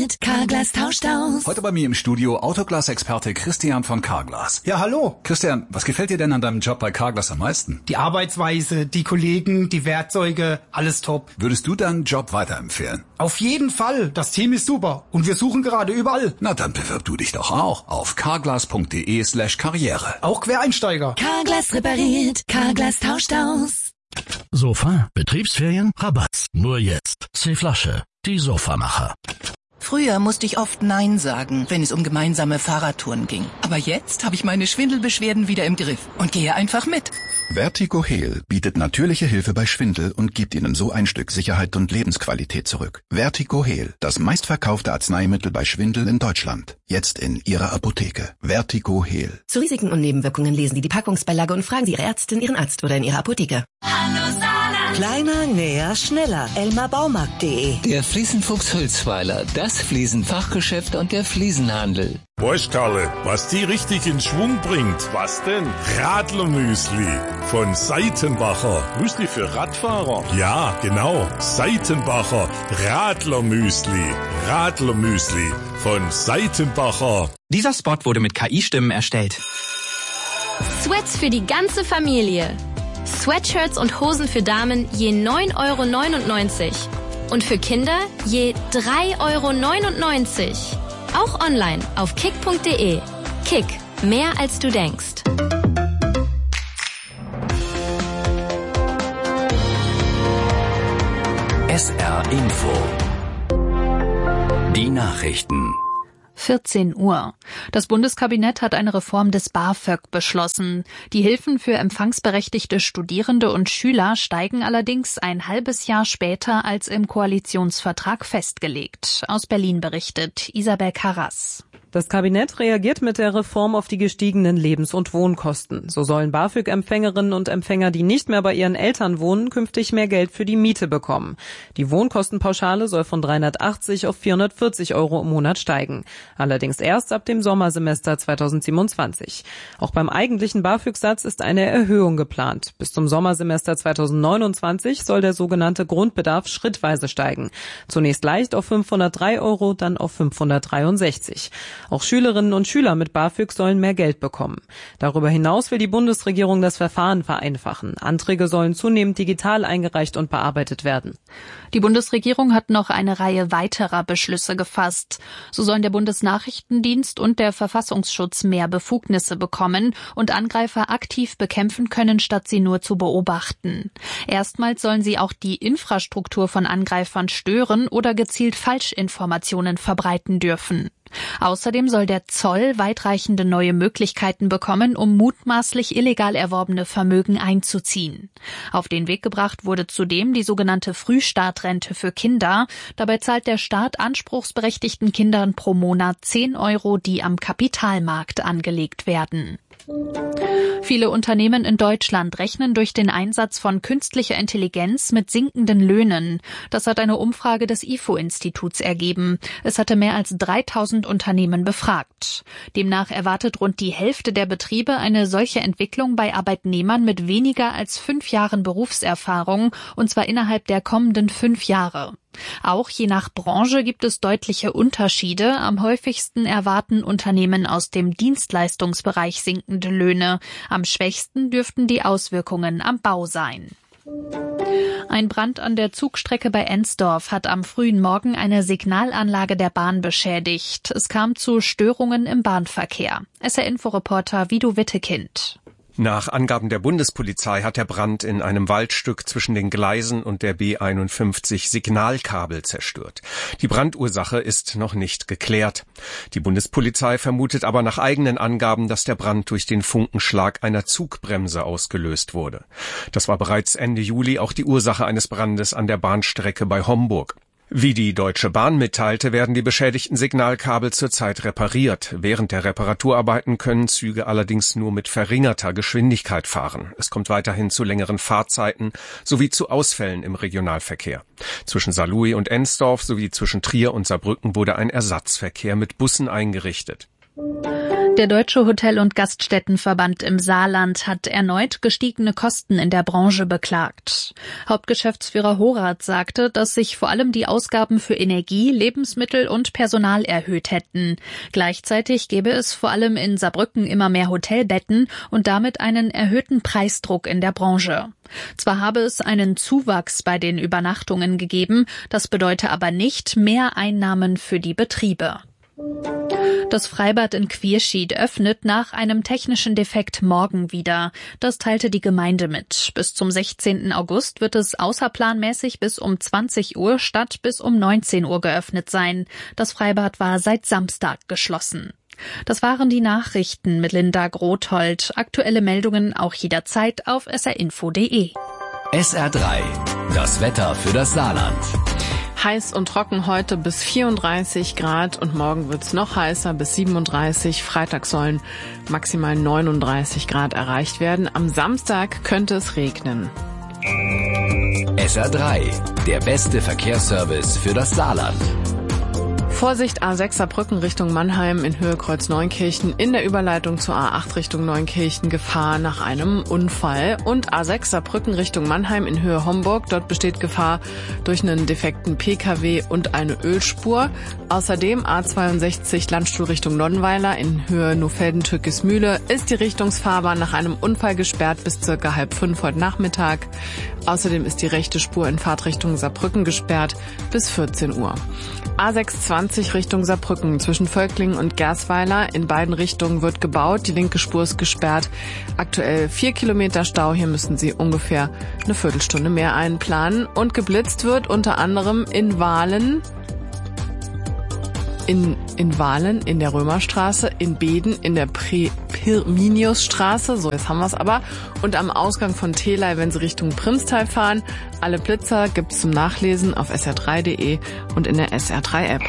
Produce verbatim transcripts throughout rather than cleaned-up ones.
repariert, Carglass tauscht aus. Heute bei mir im Studio Autoglas-Experte Christian von Carglass. Ja, hallo. Christian, was gefällt dir denn an deinem Job bei Carglass am meisten? Die Arbeitsweise, die Kollegen, die Werkzeuge, alles top. Würdest du deinen Job weiterempfehlen? Auf jeden Fall. Das Team ist super. Und wir suchen gerade überall. Na, dann bewirb du dich doch auch auf carglass.de slash karriere. Auch Quereinsteiger. Carglass repariert, Carglass tauscht aus. Sofa, Betriebsferien, Rabatt. Nur jetzt. C-Flasche, die Sofamacher. Früher musste ich oft Nein sagen, wenn es um gemeinsame Fahrradtouren ging. Aber jetzt habe ich meine Schwindelbeschwerden wieder im Griff und gehe einfach mit. Vertigo Heal bietet natürliche Hilfe bei Schwindel und gibt Ihnen so ein Stück Sicherheit und Lebensqualität zurück. Vertigo Heal, das meistverkaufte Arzneimittel bei Schwindel in Deutschland. Jetzt in Ihrer Apotheke. Vertigo Heal. Zu Risiken und Nebenwirkungen lesen Sie die Packungsbeilage und fragen Sie Ihre Ärztin, Ihren Arzt oder in Ihrer Apotheke. Hallo Saarland. Kleiner, näher, schneller. elmar baumarkt punkt de. Der Fliesenfuchs Hülsweiler, das Fliesenfachgeschäft und der Fliesenhandel. Weißt Karle, was die richtig in Schwung bringt? Was denn? Radlermüsli von Seitenbacher. Müsli für Radfahrer? Ja, genau. Seitenbacher Radlermüsli. Radlermüsli von Seitenbacher. Dieser Spot wurde mit K I-Stimmen erstellt. Sweats für die ganze Familie. Sweatshirts und Hosen für Damen je neun Euro neunundneunzig. Und für Kinder je drei Euro neunundneunzig. Auch online auf kick punkt de. Kick, mehr als du denkst. S R Info. Die Nachrichten. vierzehn Uhr. Das Bundeskabinett hat eine Reform des BAföG beschlossen. Die Hilfen für empfangsberechtigte Studierende und Schüler steigen allerdings ein halbes Jahr später als im Koalitionsvertrag festgelegt. Aus Berlin berichtet Isabel Karras. Das Kabinett reagiert mit der Reform auf die gestiegenen Lebens- und Wohnkosten. So sollen BAföG-Empfängerinnen und Empfänger, die nicht mehr bei ihren Eltern wohnen, künftig mehr Geld für die Miete bekommen. Die Wohnkostenpauschale soll von dreihundertachtzig auf vierhundertvierzig Euro im Monat steigen. Allerdings erst ab dem Sommersemester zweitausendsiebenundzwanzig. Auch beim eigentlichen BAföG-Satz ist eine Erhöhung geplant. Bis zum Sommersemester zweitausendneunundzwanzig soll der sogenannte Grundbedarf schrittweise steigen. Zunächst leicht auf fünfhundertdrei Euro, dann auf fünfhundertdreiundsechzig. Auch Schülerinnen und Schüler mit BAföG sollen mehr Geld bekommen. Darüber hinaus will die Bundesregierung das Verfahren vereinfachen. Anträge sollen zunehmend digital eingereicht und bearbeitet werden. Die Bundesregierung hat noch eine Reihe weiterer Beschlüsse gefasst. So sollen der Bundesnachrichtendienst und der Verfassungsschutz mehr Befugnisse bekommen und Angreifer aktiv bekämpfen können, statt sie nur zu beobachten. Erstmals sollen sie auch die Infrastruktur von Angreifern stören oder gezielt Falschinformationen verbreiten dürfen. Außerdem soll der Zoll weitreichende neue Möglichkeiten bekommen, um mutmaßlich illegal erworbene Vermögen einzuziehen. Auf den Weg gebracht wurde zudem die sogenannte Frühstartrente für Kinder. Dabei zahlt der Staat anspruchsberechtigten Kindern pro Monat zehn Euro, die am Kapitalmarkt angelegt werden. Viele Unternehmen in Deutschland rechnen durch den Einsatz von künstlicher Intelligenz mit sinkenden Löhnen. Das hat eine Umfrage des I F O-Instituts ergeben. Es hatte mehr als dreitausend Unternehmen befragt. Demnach erwartet rund die Hälfte der Betriebe eine solche Entwicklung bei Arbeitnehmern mit weniger als fünf Jahren Berufserfahrung, und zwar innerhalb der kommenden fünf Jahre. Auch je nach Branche gibt es deutliche Unterschiede. Am häufigsten erwarten Unternehmen aus dem Dienstleistungsbereich sinkende Löhne. Am schwächsten dürften die Auswirkungen am Bau sein. Ein Brand an der Zugstrecke bei Ensdorf hat am frühen Morgen eine Signalanlage der Bahn beschädigt. Es kam zu Störungen im Bahnverkehr. S R-Info-Reporter Vido Wittekind. Nach Angaben der Bundespolizei hat der Brand in einem Waldstück zwischen den Gleisen und der B einundfünfzig Signalkabel zerstört. Die Brandursache ist noch nicht geklärt. Die Bundespolizei vermutet aber nach eigenen Angaben, dass der Brand durch den Funkenschlag einer Zugbremse ausgelöst wurde. Das war bereits Ende Juli auch die Ursache eines Brandes an der Bahnstrecke bei Homburg. Wie die Deutsche Bahn mitteilte, werden die beschädigten Signalkabel zurzeit repariert. Während der Reparaturarbeiten können Züge allerdings nur mit verringerter Geschwindigkeit fahren. Es kommt weiterhin zu längeren Fahrzeiten sowie zu Ausfällen im Regionalverkehr. Zwischen Saarlouis und Ensdorf sowie zwischen Trier und Saarbrücken wurde ein Ersatzverkehr mit Bussen eingerichtet. Der Deutsche Hotel- und Gaststättenverband im Saarland hat erneut gestiegene Kosten in der Branche beklagt. Hauptgeschäftsführer Horath sagte, dass sich vor allem die Ausgaben für Energie, Lebensmittel und Personal erhöht hätten. Gleichzeitig gäbe es vor allem in Saarbrücken immer mehr Hotelbetten und damit einen erhöhten Preisdruck in der Branche. Zwar habe es einen Zuwachs bei den Übernachtungen gegeben, das bedeute aber nicht mehr Einnahmen für die Betriebe. Das Freibad in Quierschied öffnet nach einem technischen Defekt morgen wieder. Das teilte die Gemeinde mit. Bis zum sechzehnten August wird es außerplanmäßig bis um zwanzig Uhr statt bis um neunzehn Uhr geöffnet sein. Das Freibad war seit Samstag geschlossen. Das waren die Nachrichten mit Linda Grothold. Aktuelle Meldungen auch jederzeit auf s r info punkt d e. S R drei. Das Wetter für das Saarland. Heiß und trocken heute bis vierunddreißig Grad und morgen wird's noch heißer bis siebenunddreißig. Freitag sollen maximal neununddreißig Grad erreicht werden. Am Samstag könnte es regnen. S R drei. Der beste Verkehrsservice für das Saarland. Vorsicht, A sechs Saarbrücken Richtung Mannheim in Höhe Kreuz Neunkirchen, in der Überleitung zur A acht Richtung Neunkirchen Gefahr nach einem Unfall. Und A sechs Saarbrücken Richtung Mannheim in Höhe Homburg, dort besteht Gefahr durch einen defekten P K W und eine Ölspur. Außerdem A zweiundsechzig Landstuhl Richtung Nonnweiler in Höhe Nofelden-Türkismühle ist die Richtungsfahrbahn nach einem Unfall gesperrt bis circa halb fünf heute Nachmittag. Außerdem ist die rechte Spur in Fahrtrichtung Saarbrücken gesperrt bis vierzehn Uhr. A sechshundertzwanzig Richtung Saarbrücken zwischen Völklingen und Gersweiler. In beiden Richtungen wird gebaut. Die linke Spur ist gesperrt. Aktuell vier Kilometer Stau. Hier müssen Sie ungefähr eine Viertelstunde mehr einplanen. Und geblitzt wird unter anderem in Wahlen, in, in Wahlen, in der Römerstraße, in Beden, in der Pre Pirminiusstraße, so jetzt haben wir es aber, und am Ausgang von Telei, wenn Sie Richtung Primstal fahren. Alle Blitzer gibt's zum Nachlesen auf s r drei punkt d e und in der S R drei App.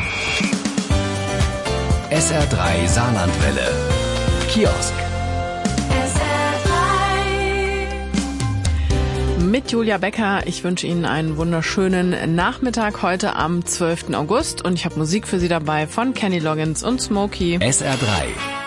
S R drei Saarlandwelle. Kiosk. Mit Julia Becker. Ich wünsche Ihnen einen wunderschönen Nachmittag heute am zwölften August und ich habe Musik für Sie dabei von Kenny Loggins und Smokey. S R drei.